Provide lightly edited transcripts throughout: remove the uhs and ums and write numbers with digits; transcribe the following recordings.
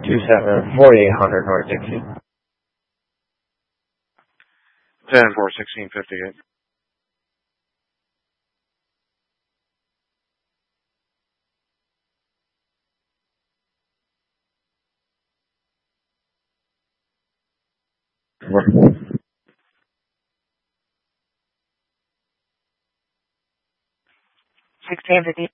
4800 North Dixie. 10-4, 1658. $16.50.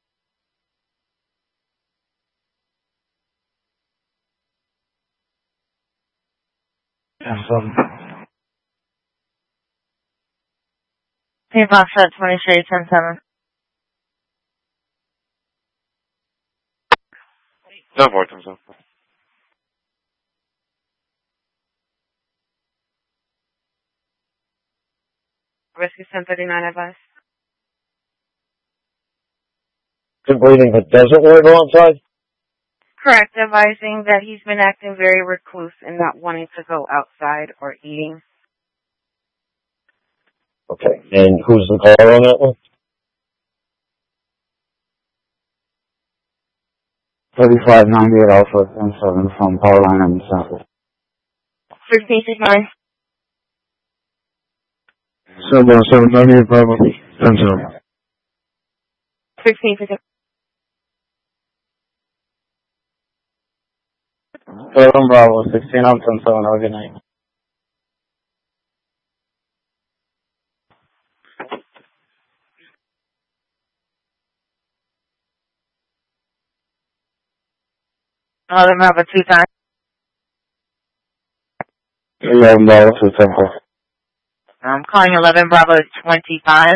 Pay box at 23, 10-7. 10-4, 10-7. Whiskey 1039 advice. Completing the desert loiter outside? Correct, advising that he's been acting very recluse and not wanting to go outside or eating. Okay, and who's the caller on that one? 3598 Alpha 10-7 from Powerline and Central. 1669. 7-798 Bravo 10-7. 1669. 7 Bravo 16 on 10-7. Have a good night. Bravo 2 times. 11 Bravo 2-10-4. I'm calling 11 Bravo 25.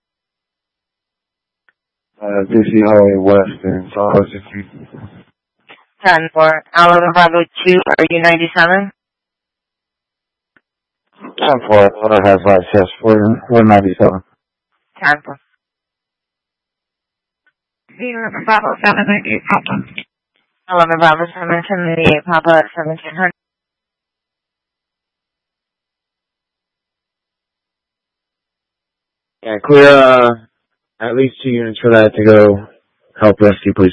DC Highway West and Southwest Street. 10-4. 11 Bravo 2, are you 97? 10-4. What has access for 197. 10-4. 11 Bravo 798 Papa. 11 Bravo 778 Papa at 1700. Yeah, clear at least 2 units for that to go help rescue, please.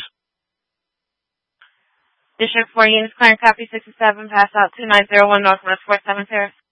District 4 units, clearing copy 67, pass out 2901 Northwest 47 Terrace.